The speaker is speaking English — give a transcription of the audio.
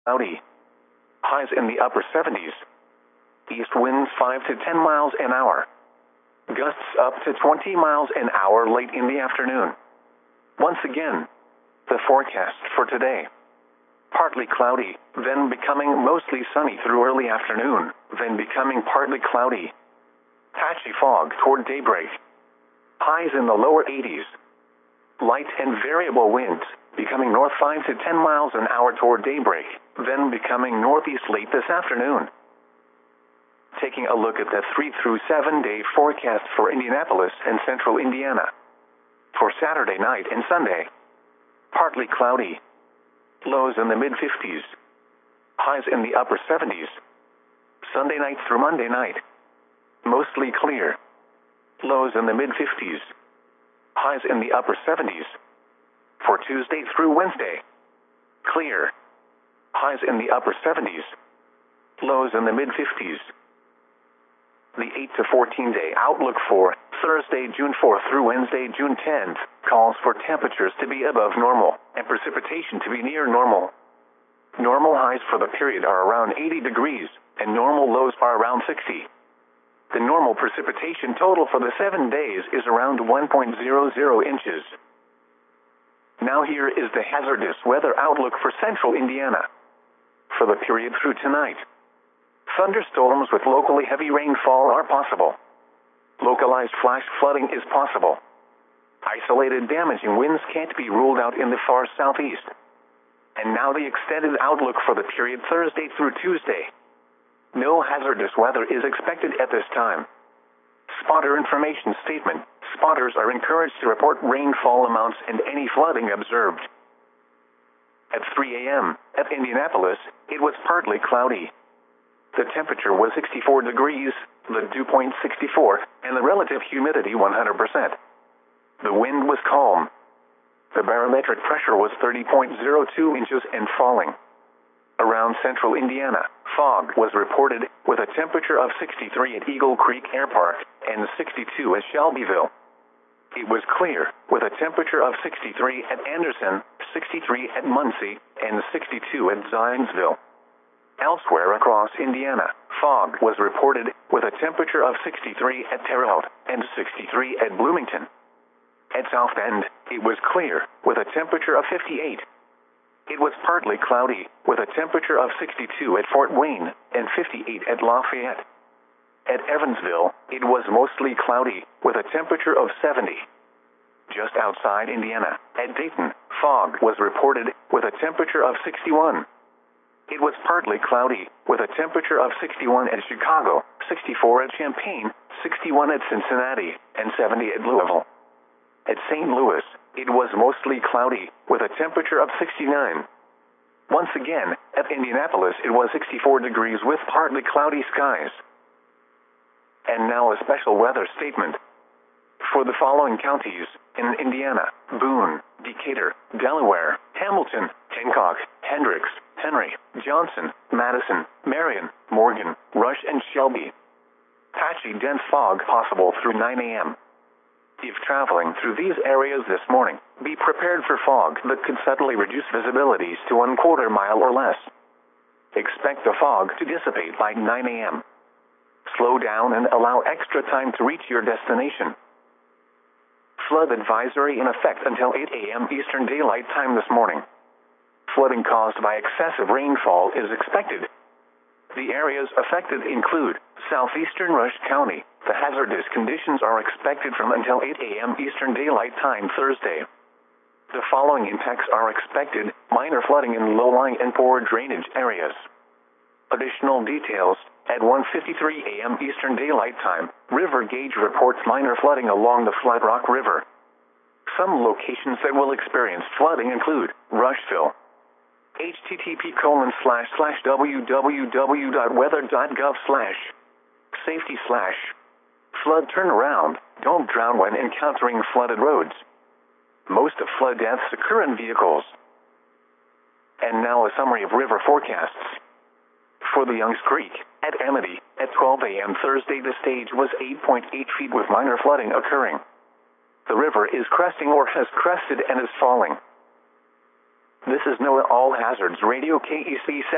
cloudy. Highs in the upper 70s. East winds 5 to 10 miles an hour. Gusts up to 20 miles an hour late in the afternoon. Once again, the forecast for today. Partly cloudy, then becoming mostly sunny through early afternoon, then becoming partly cloudy. Patchy fog toward daybreak. Highs in the lower 80s. Light and variable winds, becoming north 5 to 10 miles an hour toward daybreak, then becoming northeast late this afternoon. Taking a look at the 3 through 7 day forecast for Indianapolis and central Indiana. For Saturday night and Sunday. Partly cloudy. Lows in the mid-50s. Highs in the upper 70s. Sunday night through Monday night. Mostly clear. Lows in the mid-50s. Highs in the upper 70s. For Tuesday through Wednesday. Clear. Highs in the upper 70s. Lows in the mid-50s. The 8 to 14 day outlook for Thursday, June 4th through Wednesday, June 10th, calls for temperatures to be above normal and precipitation to be near normal. Normal highs for the period are around 80 degrees, and normal lows are around 60. The normal precipitation total for the 7 days is around 1.00 inches. Now here is the hazardous weather outlook for central Indiana. For the period through tonight. Thunderstorms with locally heavy rainfall are possible. Localized flash flooding is possible. Isolated damaging winds can't be ruled out in the far southeast. And now the extended outlook for the period Thursday through Tuesday. No hazardous weather is expected at this time. Spotter information statement. Spotters are encouraged to report rainfall amounts and any flooding observed. At 3 a.m., at Indianapolis, it was partly cloudy. The temperature was 64 degrees, the dew point 64, and the relative humidity 100%. The wind was calm. The barometric pressure was 30.02 inches and falling. Around central Indiana, fog was reported with a temperature of 63 at Eagle Creek Air Park and 62 at Shelbyville. It was clear with a temperature of 63 at Anderson, 63 at Muncie, and 62 at Zionsville. Elsewhere across Indiana, fog was reported with a temperature of 63 at Terre Haute and 63 at Bloomington. At South Bend, it was clear with a temperature of 58. It was partly cloudy with a temperature of 62 at Fort Wayne and 58 at Lafayette. At Evansville, it was mostly cloudy with a temperature of 70. Just outside Indiana, at Dayton, fog was reported with a temperature of 61. It was partly cloudy, with a temperature of 61 at Chicago, 64 at Champaign, 61 at Cincinnati, and 70 at Louisville. At St. Louis, it was mostly cloudy, with a temperature of 69. Once again, at Indianapolis it was 64 degrees with partly cloudy skies. And now a special weather statement. For the following counties, in Indiana, Boone, Decatur, Delaware, Hamilton, Hancock, Hendricks, Henry, Johnson, Madison, Marion, Morgan, Rush, and Shelby. Patchy dense fog possible through 9 a.m. If traveling through these areas this morning, be prepared for fog that could suddenly reduce visibilities to 1/4 mile or less. Expect the fog to dissipate by 9 a.m. Slow down and allow extra time to reach your destination. Flood advisory in effect until 8 a.m. Eastern Daylight Time this morning. Flooding caused by excessive rainfall is expected. The areas affected include southeastern Rush County. The hazardous conditions are expected from until 8 a.m. Eastern Daylight Time Thursday. The following impacts are expected: minor flooding in low-lying and poor drainage areas. Additional details: at 1:53 a.m. Eastern Daylight Time, River Gauge reports minor flooding along the Flat Rock River. Some locations that will experience flooding include Rushville. http://www.weather.gov/safety/ flood turnaround. Don't drown when encountering flooded roads. Most of flood deaths occur in vehicles. And now a summary of river forecasts. For the Youngs Creek, at Amity, at 12 a.m. Thursday the stage was 8.8 feet with minor flooding occurring. The river is cresting or has crested and is falling. This is NOAA All Hazards Radio KEC